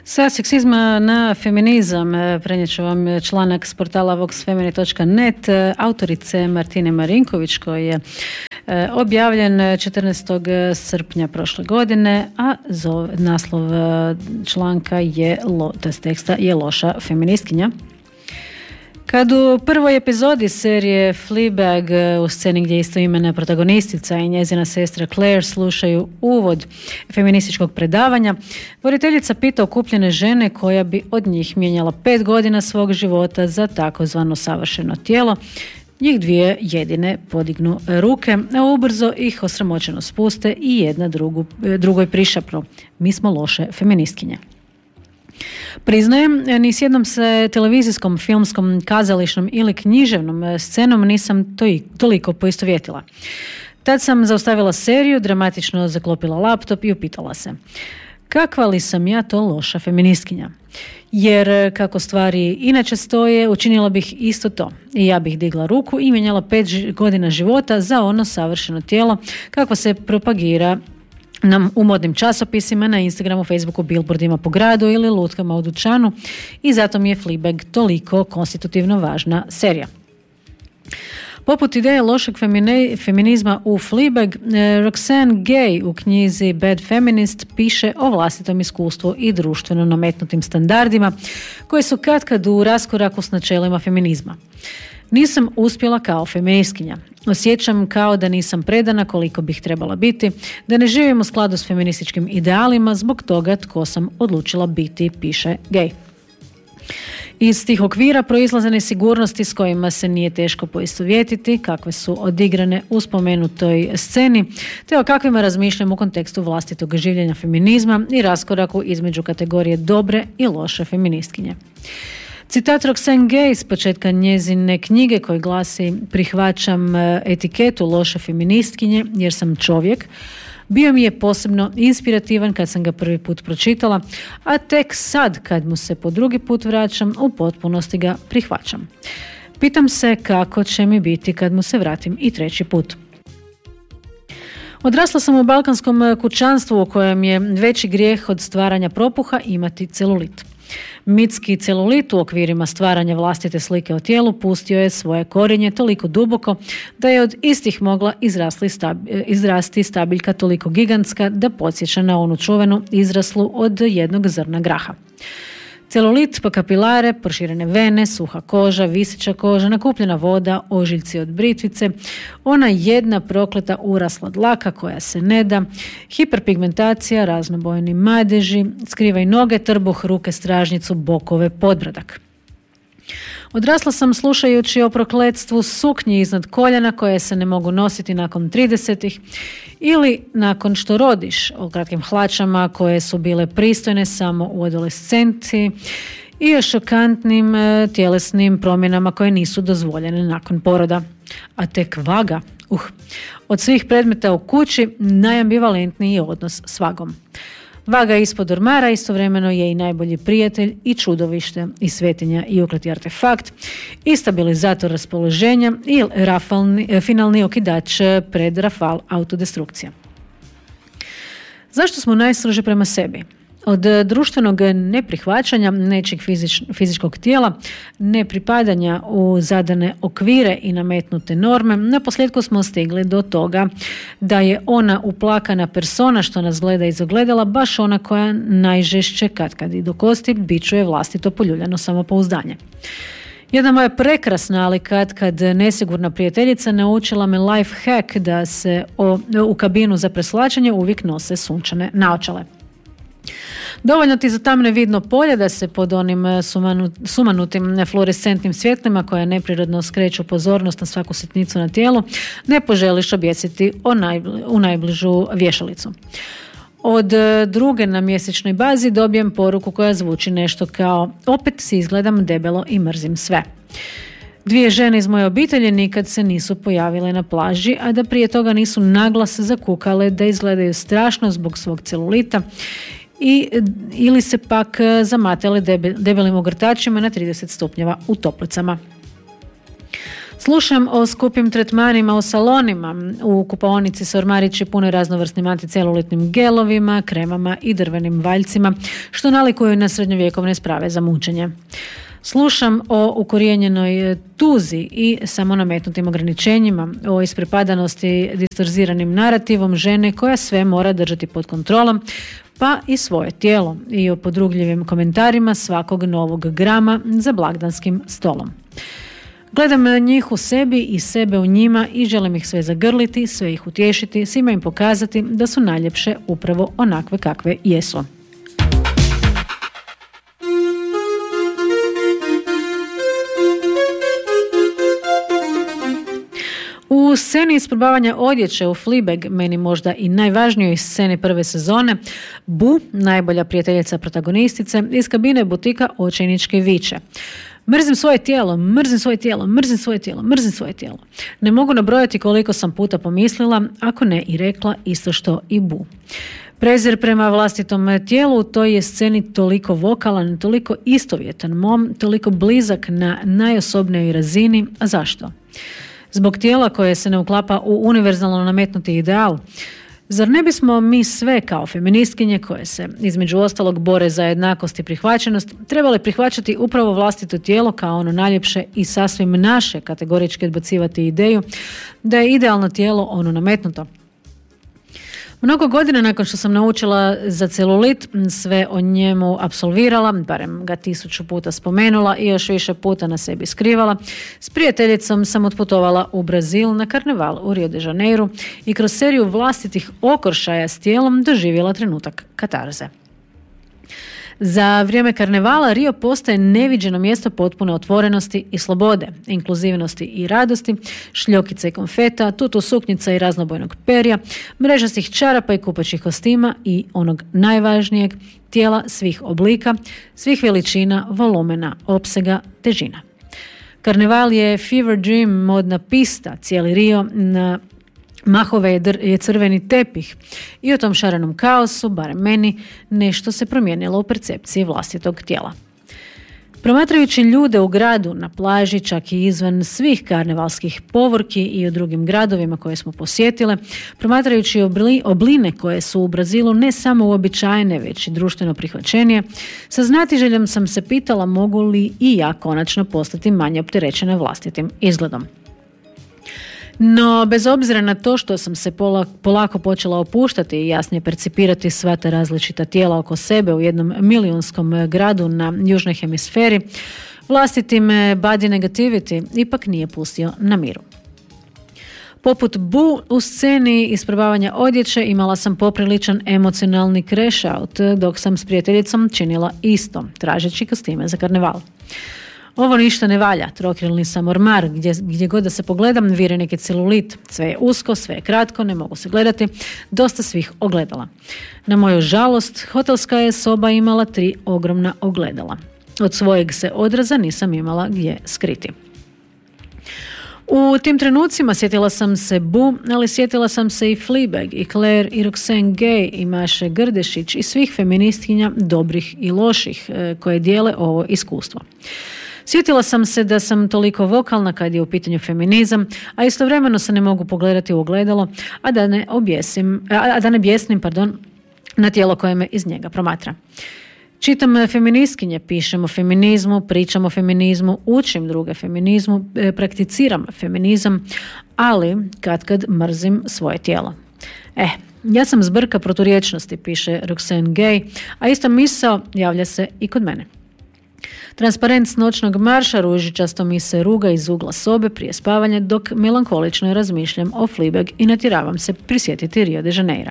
Sa seksizma na feminizam prenijet ću vam članak s portala voxfemini.net autorice Martine Marinković koji je objavljen 14. srpnja prošle godine, a naslov članka je, teksta je Loša feministkinja. Kad u prvoj epizodi serije Fleabag, u sceni gdje istoimena protagonistica i njezina sestra Claire slušaju uvod feminističkog predavanja, voditeljica pita okupljene žene koja bi od njih mijenjala 5 godina svog života za takozvano savršeno tijelo. Njih dvije jedine podignu ruke, a ubrzo ih osramoćeno spuste i jedna drugoj prišapnu: mi smo loše feministkinje. Priznajem, ni s jednom se televizijskom, filmskom, kazališnom ili književnom scenom nisam toliko poistovjetila. Tad sam zaustavila seriju, dramatično zaklopila laptop i upitala se: kakva li sam ja to loša feministkinja? Jer kako stvari inače stoje, učinila bih isto to. I ja bih digla ruku i mijenjala 5 godina života za ono savršeno tijelo kako se propagira nam u modnim časopisima, na Instagramu, Facebooku, billboardima po gradu ili lutkama u dućanu, i zato mi je Fleabag toliko konstitutivno važna serija. Poput ideje lošeg feminizma u Fleabag, Roxane Gay u knjizi Bad Feminist piše o vlastitom iskustvu i društveno nametnutim standardima koji su katkad u raskoraku s načelima feminizma. Nisam uspjela kao feministkinja. Osjećam kao da nisam predana koliko bih trebala biti, da ne živim u skladu s feminističkim idealima zbog toga tko sam odlučila biti, piše Gay. Iz tih okvira proizlaze nesigurnosti s kojima se nije teško poistovjetiti, kakve su odigrane u spomenutoj sceni, te o kakvima razmišljam u kontekstu vlastitog življenja feminizma i raskoraku između kategorije dobre i loše feministkinje. Citat Roxane Gay s početka njezine knjige koji glasi: prihvaćam etiketu loše feministkinje jer sam čovjek, bio mi je posebno inspirativan kad sam ga prvi put pročitala, a tek sad kad mu se po drugi put vraćam, u potpunosti ga prihvaćam. Pitam se kako će mi biti kad mu se vratim i treći put. Odrasla sam u balkanskom kućanstvu u kojem je veći grijeh od stvaranja propuha imati celulit. Mitski celulit u okvirima stvaranja vlastite slike o tijelu pustio je svoje korijenje toliko duboko da je od istih mogla izrasti stabiljka toliko gigantska da podsjeća na onu čuvenu izraslu od jednog zrna graha. Celulit pa kapilare, proširene vene, suha koža, viseća koža, nakupljena voda, ožiljci od britvice, ona jedna prokleta urasla dlaka koja se ne da, hiperpigmentacija, raznobojni madeži, skrivaj noge, trbuh, ruke, stražnjicu, bokove, podbradak. Odrasla sam slušajući o prokletstvu suknji iznad koljena koje se ne mogu nositi nakon 30-ih ili nakon što rodiš, o kratkim hlačama koje su bile pristojne samo u adolescenciji i o šokantnim tjelesnim promjenama koje nisu dozvoljene nakon poroda. A tek vaga, od svih predmeta u kući najambivalentniji je odnos s vagom. Vaga ispod ormara istovremeno je i najbolji prijatelj i čudovište i svetinja i ukleti artefakt i stabilizator raspoloženja i finalni okidač pred rafal autodestrukcija. Zašto smo najstroži prema sebi? Od društvenog neprihvaćanja nečeg fizičkog tijela, nepripadanja u zadane okvire i nametnute norme, na posljedku smo stigli do toga da je ona uplakana persona što nas gleda iz ogledala baš ona koja najžešće katkad i do kosti bičuje vlastito poljuljano samopouzdanje. Jedna moja prekrasna, ali kad nesigurna prijateljica naučila me life hack da se u kabinu za preslačenje uvijek nose sunčane naočale. Dovoljno ti zatamne vidno polje da se pod onim sumanutim fluorescentnim svjetlima koja neprirodno skreću pozornost na svaku sitnicu na tijelu ne poželiš objesiti u najbližu vješalicu. Od druge na mjesečnoj bazi dobijem poruku koja zvuči nešto kao: opet si izgledam debelo i mrzim sve. 2 žene iz moje obitelji nikad se nisu pojavile na plaži, a da prije toga nisu naglas zakukale da izgledaju strašno zbog svog celulita ili se pak zamatale debelim ogrtačima na 30 stupnjeva u toplicama. Slušam o skupim tretmanima u salonima. U kupaonici se ormarići pune raznovrsnim anticelulitnim gelovima, kremama i drvenim valjcima, što nalikuju na srednjovjekovne sprave za mučenje. Slušam o ukorijenjenoj tuzi i samonametnutim ograničenjima, o isprepadanosti distorziranim narativom žene koja sve mora držati pod kontrolom, pa i svoje tijelo, i o podrugljivim komentarima svakog novog grama za blagdanskim stolom. Gledam njih u sebi i sebe u njima i želim ih sve zagrliti, sve ih utješiti, svima im pokazati da su najljepše upravo onakve kakve jesu. U sceni isprobavanja odjeće u Fleabag, meni možda i najvažnijoj sceni prve sezone, Bu, najbolja prijateljica protagonistice, iz kabine butika očajnički viče: mrzim svoje tijelo, mrzim svoje tijelo, mrzim svoje tijelo, mrzim svoje tijelo. Ne mogu nabrojati koliko sam puta pomislila, ako ne i rekla isto što i Bu. Prezir prema vlastitom tijelu u toj je sceni toliko vokalan, toliko istovjetan mom, toliko blizak na najosobnijoj razini. A zašto? Zbog tijela koje se ne uklapa u univerzalno nametnuti ideal. Zar ne bismo mi sve kao feministkinje koje se između ostalog bore za jednakost i prihvaćenost trebali prihvaćati upravo vlastito tijelo kao ono najljepše i sasvim naše, kategorički odbacivati ideju da je idealno tijelo ono nametnuto? Mnogo godina nakon što sam naučila za celulit, sve o njemu apsolvirala, barem ga 1000 puta spomenula i još više puta na sebi skrivala, s prijateljicom sam otputovala u Brazil na karneval u Rio de Janeiru i kroz seriju vlastitih okršaja s tijelom doživjela trenutak katarze. Za vrijeme karnevala Rio postaje neviđeno mjesto potpune otvorenosti i slobode, inkluzivnosti i radosti, šljokica i konfeta, tutu suknjica i raznobojnog perja, mrežastih čarapa i kupaćih kostima i onog najvažnijeg, tijela svih oblika, svih veličina, volumena, opsega, težina. Karneval je fever dream, modna pista, cijeli Rio na mahove je crveni tepih i u tom šarenom kaosu, barem meni, nešto se promijenilo u percepciji vlastitog tijela. Promatrajući ljude u gradu, na plaži, čak i izvan svih karnevalskih povorki i u drugim gradovima koje smo posjetile, promatrajući obline koje su u Brazilu ne samo uobičajene, već i društveno prihvaćenije, sa znatiželjom sam se pitala mogu li i ja konačno postati manje opterećena vlastitim izgledom. No, bez obzira na to što sam se polako počela opuštati i jasnije percipirati sva ta različita tijela oko sebe u jednom milijunskom gradu na južnoj hemisferi, vlastitim body negativity ipak nije pustio na miru. Poput Bu u sceni isprobavanja odjeće imala sam popriličan emocionalni crash out dok sam s prijateljicom činila isto, tražeći kostime za karneval. Ovo ništa ne valja, trokrilni sam ormar, gdje god da se pogledam vire neki celulit, sve je usko, sve je kratko, ne mogu se gledati, dosta svih ogledala. Na moju žalost, hotelska je soba imala 3 ogromna ogledala. Od svojeg se odraza nisam imala gdje skriti. U tim trenucima sjetila sam se Bu, ali sjetila sam se i Fleabag, i Claire, i Roxane Gay, i Maše Grdešić, i svih feministkinja dobrih i loših koje dijele ovo iskustvo. Sjetila sam se da sam toliko vokalna kad je u pitanju feminizam, a istovremeno se ne mogu pogledati u ogledalo, a da ne bjesnim na tijelo koje me iz njega promatra. Čitam feministkinje, pišem o feminizmu, pričam o feminizmu, učim druge feminizmu, prakticiram feminizam, ali katkad mrzim svoje tijelo. Ja sam zbrka proturječnosti, piše Roxane Gay, a ista misao javlja se i kod mene. Transparent s noćnog marša ružičasto mi se ruga iz ugla sobe prije spavanja dok melankolično razmišljam o Fleabag i natjeravam se prisjetiti Rio de Janeira.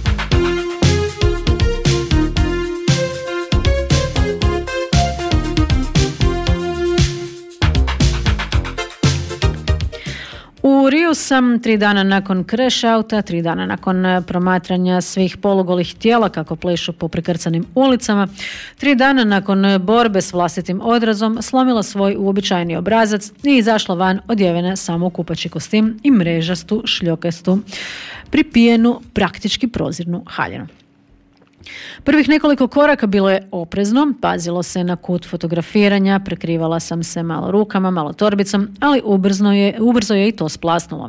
U Riju sam 3 dana nakon crash outa, 3 dana nakon promatranja svih polugolih tijela kako plešu po prekrcanim ulicama, 3 dana nakon borbe s vlastitim odrazom slomila svoj uobičajeni obrazac i izašla van odjevena samo u kupaći kostim i mrežastu, šljokastu, pripijenu, praktički prozirnu haljinu. Prvih nekoliko koraka bilo je oprezno, pazilo se na kut fotografiranja, prekrivala sam se malo rukama, malo torbicom, ali ubrzo je i to splasnulo.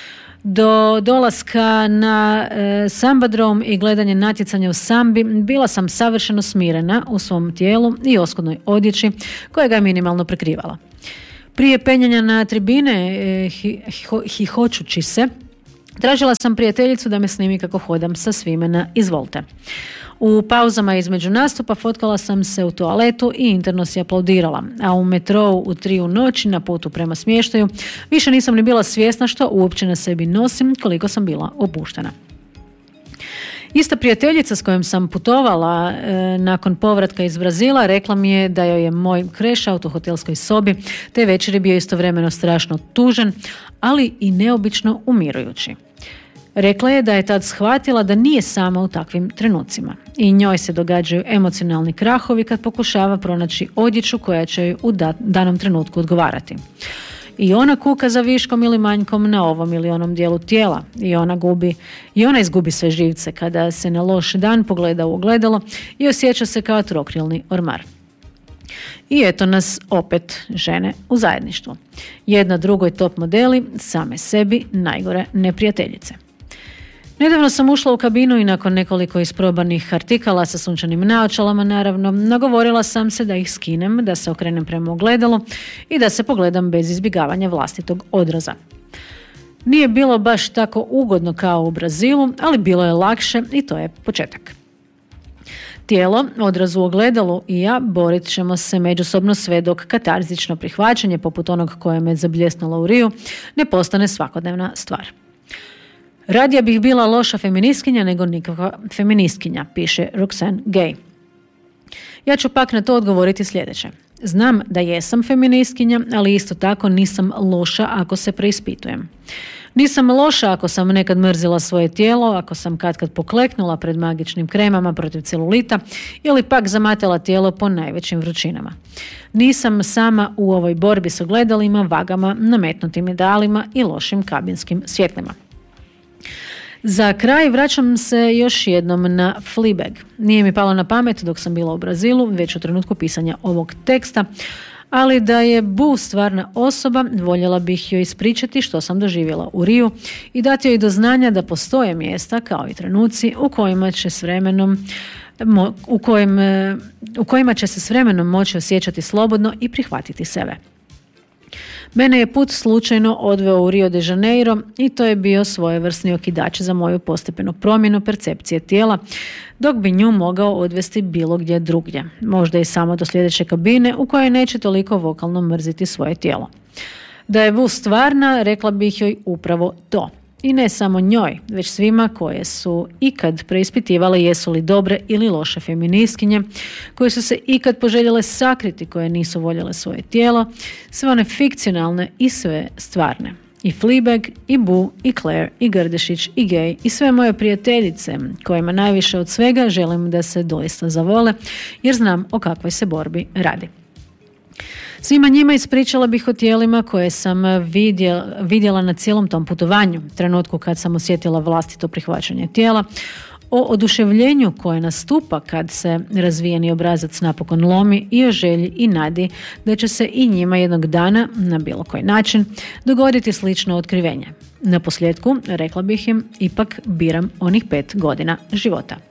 Do dolaska na sambadrom i gledanje natjecanja u sambi bila sam savršeno smirena u svom tijelu i oskudnoj odjeći koja ga je minimalno prekrivala. Prije penjanja na tribine, hihoćući se, tražila sam prijateljicu da me snimi kako hodam sa svime na izvolte. U pauzama između nastupa fotkala sam se u toaletu i interno si aplaudirala, a u metrou u 3 noći na putu prema smještaju više nisam ni bila svjesna što uopće na sebi nosim, koliko sam bila opuštena. Ista prijateljica s kojom sam putovala nakon povratka iz Brazila rekla mi je da joj je moj crashout u hotelskoj sobi te večeri bio istovremeno strašno tužan, ali i neobično umirujući. Rekla je da je tad shvatila da nije sama u takvim trenucima i njoj se događaju emocionalni krahovi kad pokušava pronaći odjeću koja će joj u danom trenutku odgovarati. I ona kuka za viškom ili manjkom na ovom ili onom dijelu tijela i ona izgubi sve živce kada se na loš dan pogleda u ogledalo i osjeća se kao trokrilni ormar. I eto nas opet žene u zajedništvu. Jedna drugoj top modeli, same sebi najgore neprijateljice. Nedavno sam ušla u kabinu i nakon nekoliko isprobanih artikala sa sunčanim naočalama, naravno, nagovorila sam se da ih skinem, da se okrenem prema ogledalu i da se pogledam bez izbjegavanja vlastitog odraza. Nije bilo baš tako ugodno kao u Brazilu, ali bilo je lakše i to je početak. Tijelo, odraz u ogledalu i ja borit ćemo se međusobno sve dok katarzično prihvaćanje, poput onog koje me zabljesnulo u Riju, ne postane svakodnevna stvar. Radije bih bila loša feministkinja nego nikakva feministkinja, piše Roxane Gay. Ja ću pak na to odgovoriti sljedeće. Znam da jesam feministkinja, ali isto tako nisam loša ako se preispitujem. Nisam loša ako sam nekad mrzila svoje tijelo, ako sam katkad pokleknula pred magičnim kremama protiv celulita ili pak zamatala tijelo po najvećim vrućinama. Nisam sama u ovoj borbi s ogledalima, vagama, nametnutim idealima i lošim kabinskim svjetlima. Za kraj vraćam se još jednom na Fleabag. Nije mi palo na pamet dok sam bila u Brazilu, već u trenutku pisanja ovog teksta, ali da je Boo stvarna osoba, voljela bih joj ispričati što sam doživjela u Riju i dati joj do znanja da postoje mjesta kao i trenuci u kojima će se s vremenom moći osjećati slobodno i prihvatiti sebe. Mene je put slučajno odveo u Rio de Janeiro i to je bio svojevrsni okidač za moju postepenu promjenu percepcije tijela, dok bi nju mogao odvesti bilo gdje drugdje, možda i samo do sljedeće kabine u kojoj neće toliko vokalno mrziti svoje tijelo. Da je Vu stvarna, rekla bih joj upravo to. I ne samo njoj, već svima koje su ikad preispitivale jesu li dobre ili loše feministkinje, koje su se ikad poželjele sakriti, koje nisu voljele svoje tijelo, sve one fikcionalne i sve stvarne. I Fleabag, i Boo, i Claire, i Grdešić, i Gay, i sve moje prijateljice, kojima najviše od svega želim da se doista zavole, jer znam o kakvoj se borbi radi. Svima njima ispričala bih o tijelima koje sam vidjela na cijelom tom putovanju, trenutku kad sam osjetila vlastito prihvaćanje tijela, o oduševljenju koje nastupa kad se razvijeni obrazac napokon lomi i o želji i nadi da će se i njima jednog dana, na bilo koji način, dogoditi slično otkrivenje. Na posljedku, rekla bih im, ipak biram onih 5 godina života.